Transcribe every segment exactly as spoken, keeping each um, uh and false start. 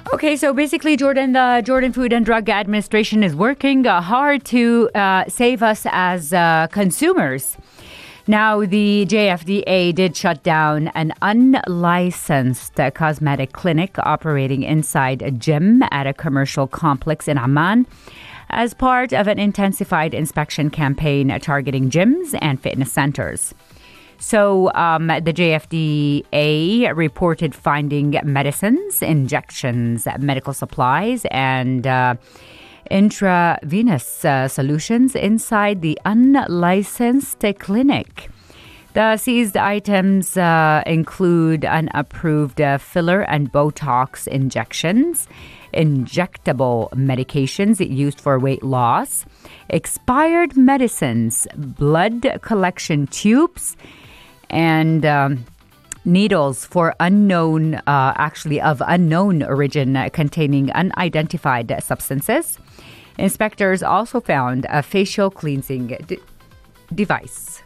Okay, so basically, Jordan, the Jordan Food and Drug Administration is working uh, hard to uh, save us as uh, consumers. Now, the J F D A did shut down an unlicensed uh, cosmetic clinic operating inside a gym at a commercial complex in Amman as part of an intensified inspection campaign targeting gyms and fitness centers. So um, the J F D A reported finding medicines, injections, medical supplies, and uh, intravenous uh, solutions inside the unlicensed clinic. The seized items uh, include unapproved uh, filler and Botox injections, injectable medications used for weight loss, expired medicines, blood collection tubes, and um, needles for unknown, uh, actually of unknown origin uh, containing unidentified substances. Inspectors also found a facial cleansing d- device.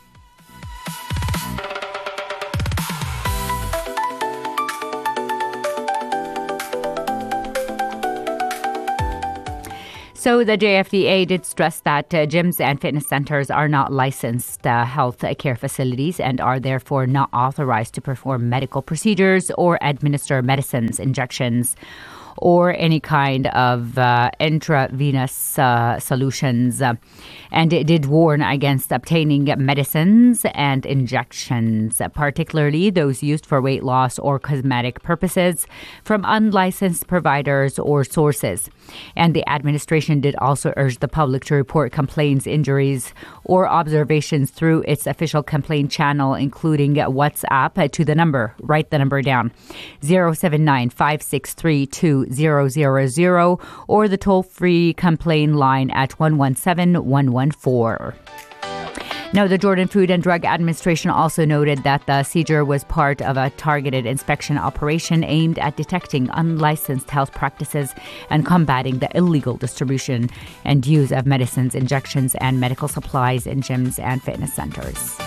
So the J F D A did stress that uh, gyms and fitness centers are not licensed uh, health care facilities and are therefore not authorized to perform medical procedures or administer medicines, injections, or any kind of uh, intravenous uh, solutions. Uh, and it did warn against obtaining medicines and injections, particularly those used for weight loss or cosmetic purposes, from unlicensed providers or sources. And the administration did also urge the public to report complaints, injuries, or observations through its official complaint channel, including WhatsApp, to the number. Write the number down, zero seven nine, five six three, two zero zero zero, or the toll-free complaint line at one one seven, one one four. Now, the Jordan Food and Drug Administration also noted that the seizure was part of a targeted inspection operation aimed at detecting unlicensed health practices and combating the illegal distribution and use of medicines, injections, and medical supplies in gyms and fitness centers.